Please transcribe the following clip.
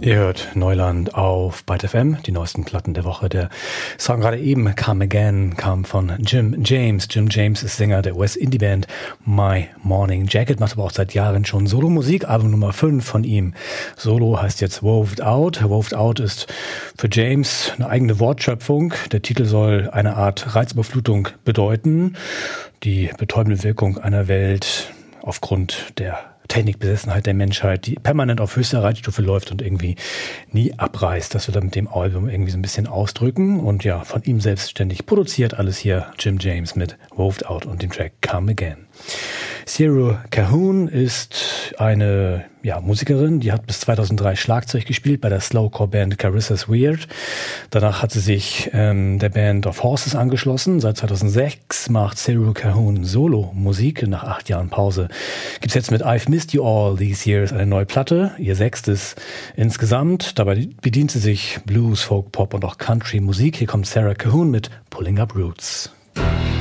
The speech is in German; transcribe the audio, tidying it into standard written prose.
Ihr hört Neuland auf Byte FM, die neuesten Platten der Woche. Der Song gerade eben, Come Again, kam von Jim James. Jim James ist Sänger der US-Indie-Band My Morning Jacket, macht aber auch seit Jahren schon Solo-Musik, Album Nummer 5 von ihm. Solo heißt jetzt Woved Out. Woved Out ist für James eine eigene Wortschöpfung. Der Titel soll eine Art Reizüberflutung bedeuten. Die betäubende Wirkung einer Welt aufgrund der Technikbesessenheit der Menschheit, die permanent auf höchster Reizstufe läuft und irgendwie nie abreißt. Das wird er mit dem Album irgendwie so ein bisschen ausdrücken. Und ja, von ihm selbstständig produziert alles hier Jim James mit Woved Out und dem Track Come Again. Ciro Calhoun ist eine Musikerin, die hat bis 2003 Schlagzeug gespielt bei der Slowcore-Band Carissa's Weird. Danach hat sie sich der Band of Horses angeschlossen. Seit 2006 macht Ciro Calhoun Solo-Musik. Nach 8 Jahren Pause gibt's jetzt mit I've Missed You All These Years eine neue Platte, ihr 6. insgesamt. Dabei bedient sie sich Blues, Folk, Pop und auch Country-Musik. Hier kommt Sarah Calhoun mit Pulling Up Roots.